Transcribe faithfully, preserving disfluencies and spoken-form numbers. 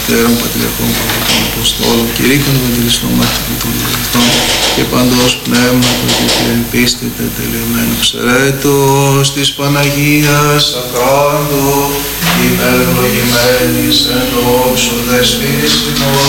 πατέρων, πατριαρχών, προφητών, αποστόλων, κηρύκων ευαγγελιστών, μάρτυρων των λογιστών και παντός πνεύματος και την πίστη τετελειωμένου ψερέτος της Παναγίας Ακράντου, υπερευλογημένης εν δόξου δεσπίνης ημών.